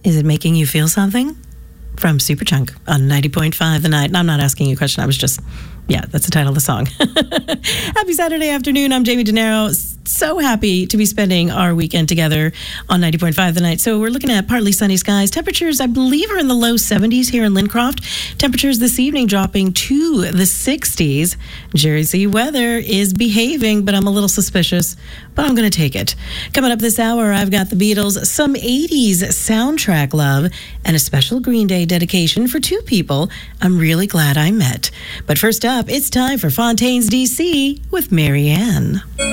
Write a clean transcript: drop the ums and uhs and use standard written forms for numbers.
Is it making you feel something? From Superchunk on 90.5 The Night. And I'm not asking you a question. I was just, that's the title of the song. Happy Saturday afternoon. I'm Jamie DeNaro. So happy to be spending our weekend together on 90.5 The Night. So we're looking at partly sunny skies. Temperatures, I believe, are in the low 70s here in Lincroft. Temperatures this evening dropping to the 60s. Jersey weather is behaving, but I'm a little suspicious, but I'm going to take it. Coming up this hour, I've got the Beatles, some 80s soundtrack love, and a special Green Day dedication for two people I'm really glad I met. But first up, it's time for Fontaine's DC with Marianne.